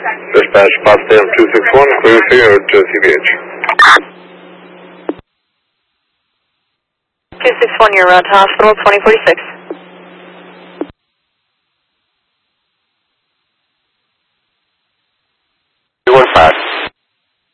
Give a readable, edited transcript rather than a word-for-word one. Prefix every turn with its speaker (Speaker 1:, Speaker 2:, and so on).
Speaker 1: Dispatch, Potsdam 261, clear for you to CBH.
Speaker 2: 261, you're around to hospital, 2046.